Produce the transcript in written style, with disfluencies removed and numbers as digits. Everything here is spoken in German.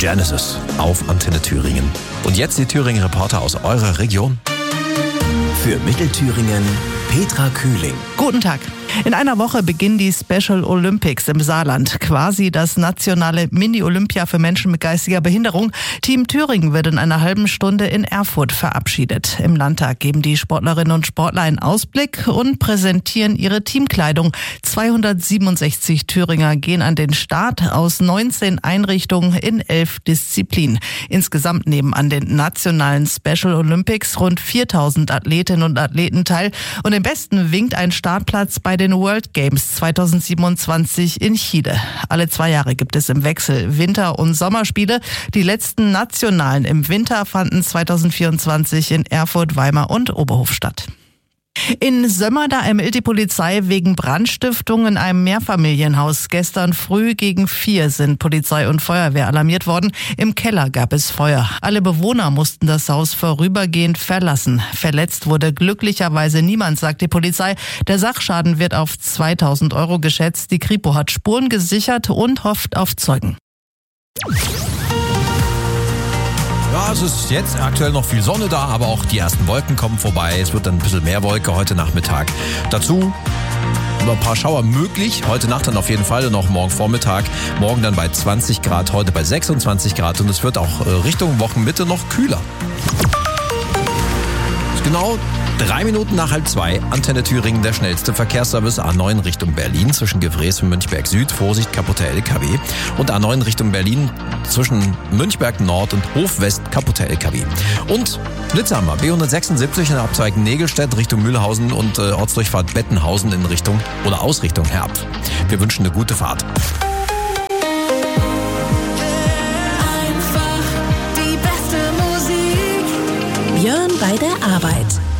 Genesis auf Antenne Thüringen. Und jetzt die Thüringer Reporter aus eurer Region. Für Mittelthüringen Petra Kühling. Guten Tag. In einer Woche beginnen die Special Olympics im Saarland. Quasi das nationale Mini-Olympia für Menschen mit geistiger Behinderung. Team Thüringen wird in einer halben Stunde in Erfurt verabschiedet. Im Landtag geben die Sportlerinnen und Sportler einen Ausblick und präsentieren ihre Teamkleidung. 267 Thüringer gehen an den Start aus 19 Einrichtungen in 11 Disziplinen. Insgesamt nehmen an den nationalen Special Olympics rund 4000 Athletinnen und Athleten teil. Und im Besten winkt ein Startplatz bei den World Games 2027 in Chile. Alle 2 Jahre gibt es im Wechsel Winter- und Sommerspiele. Die letzten nationalen im Winter fanden 2024 in Erfurt, Weimar und Oberhof statt. In Sömmerda ermittelt die Polizei wegen Brandstiftung in einem Mehrfamilienhaus. Gestern früh gegen 4 sind Polizei und Feuerwehr alarmiert worden. Im Keller gab es Feuer. Alle Bewohner mussten das Haus vorübergehend verlassen. Verletzt wurde glücklicherweise niemand, sagt die Polizei. Der Sachschaden wird auf 2000 € geschätzt. Die Kripo hat Spuren gesichert und hofft auf Zeugen. Ja, es ist jetzt aktuell noch viel Sonne da, aber auch die ersten Wolken kommen vorbei. Es wird dann ein bisschen mehr Wolke heute Nachmittag. Dazu ein paar Schauer möglich. Heute Nacht dann auf jeden Fall und auch morgen Vormittag. Morgen dann bei 20 Grad, heute bei 26 Grad und es wird auch Richtung Wochenmitte noch kühler. Ist genau 3 Minuten nach 1:30. Antenne Thüringen, der schnellste Verkehrsservice. A9 Richtung Berlin zwischen Gefrees und Münchberg Süd. Vorsicht, kaputter LKW. Und A9 Richtung Berlin zwischen Münchberg Nord und Hof West, kaputter LKW. Und Blitzhammer, B176 in der Abzweig Nägelstedt Richtung Mühlhausen und Ortsdurchfahrt Bettenhausen in Richtung oder aus Richtung Herpf. Wir wünschen eine gute Fahrt. Einfach die beste Musik. Björn bei der Arbeit.